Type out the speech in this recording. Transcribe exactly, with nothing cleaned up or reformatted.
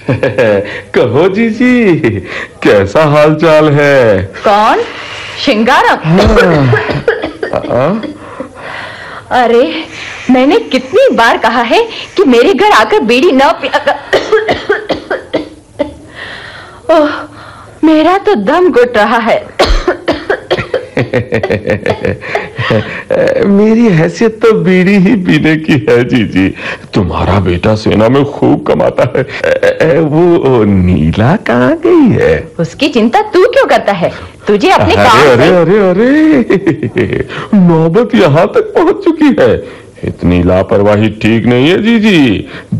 कहो जीजी, कैसा हाल चाल है? कौन? शिंगारम? हाँ। अरे मैंने कितनी बार कहा है कि मेरे घर आकर बीड़ी न पिया कर। ओह, मेरा तो दम घुट रहा है। मेरी हैसियत तो बीड़ी ही पीने की है जीजी। तुम्हारा बेटा सेना में खूब कमाता है। वो नीला कहाँ गई है? उसकी चिंता तू क्यों करता है? तुझे अपने अरे काम अरे से... अरे अरे नौबत यहाँ तक पहुंच चुकी है। इतनी लापरवाही ठीक नहीं है जीजी।